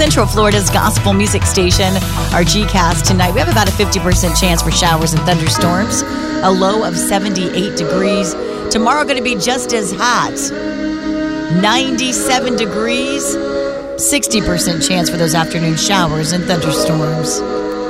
Central Florida's gospel music station, our GCast tonight. We have about a 50% chance for showers and thunderstorms, a low of 78 degrees. Tomorrow going to be just as hot, 97 degrees, 60% chance for those afternoon showers and thunderstorms.